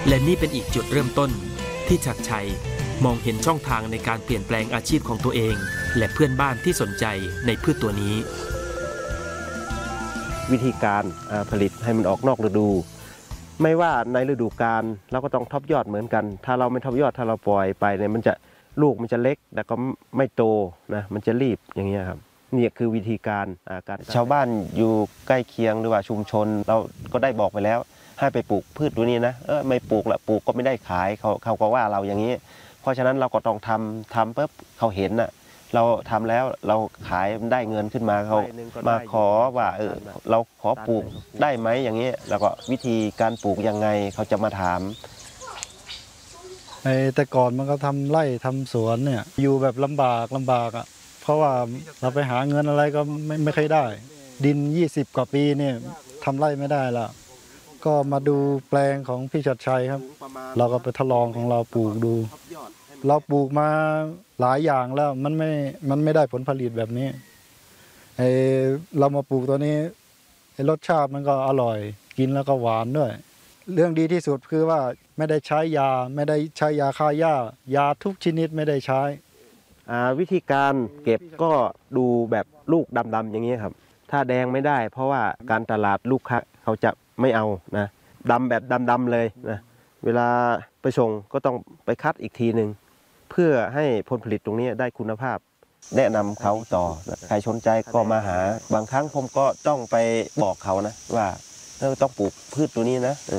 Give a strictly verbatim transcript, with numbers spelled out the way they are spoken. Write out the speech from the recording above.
และนี่เป็นอีกจุดเริ่มต้นที่ชัดชัยมองเห็นช่องทางในการเปลี่ยนแปลงอาชีพของตัวเองและเพื่อนบ้านที่สนใจในพืชตัวนี้วิธีการผลิตให้มันออกนอกฤดูไม่ว่าในฤดูกาลเราก็ต้องท็อปยอดเหมือนกันถ้าเราไม่ท็อปยอดถ้าเราปล่อยไปเนี่ยมันจะลูกมันจะเล็กแต่ก็ไม่โตนะมันจะรีบอย่างเงี้ยครับนี่คือวิธีการการชาวบ้านอยู่ใกล้เคียงหรือว่าชุมชนเราก็ได้บอกไปแล้วให้ไปปลูกพืชตัวนี้นะเออไม่ปลูกละปลูกก็ไม่ได้ขายเขาเขาก็ว่าเราอย่างนี้เพราะฉะนั้นเราก็ต้องทำทำปุ๊บเขาเห็นน่ะเราทำแล้วเราขายได้เงินขึ้นมาเขามาขอว่าเออเราขอปลูกได้ไหมอย่างนี้แล้วก็วิธีการปลูกยังไงเขาจะมาถามแต่ก่อนมันก็ทำไร่ทำสวนเนี่ยอยู่แบบลำบากลำบากอ่ะเพราะว่าเราไปหาเงินอะไรก็ไม่ไม่เคยได้ดินยี่สิบกว่าปีเนี่ยทำไร่ไม่ได้ละก็มาดูแปลงของพี่ชัดชัยครับเราก็ไปทดลองของเราปลูกดูเราปลูกมาหลายอย่างแล้วมันไม่มันไม่ได้ผลผลิตแบบนี้ไอเรามาปลูกตัวนี้ไอรสชาติมันก็อร่อยกินแล้วก็หวานด้วยเรื่องดีที่สุดคือว่าไม่ได้ใช้ยาไม่ได้ใช้ยาฆ่าหญ้ายาทุกชนิดไม่ได้ใช้วิธีการเก็บก็ดูแบบลูกดำๆอย่างนี้ครับถ้าแดงไม่ได้เพราะว่าการตลาดลูกค้าเขาจะไม่เอานะดำแบบดำๆเลยนะเวลาไปส่งก็ต้องไปคัดอีกทีหนึ่งเพื่อให้ผลผลิตตรงนี้ได้คุณภาพแนะนำเขาต่อใครสนใจก็มาหาบางครั้งผมก็ต้องไปบอกเขานะว่าต้องปลูกพืชตัวนี้นะ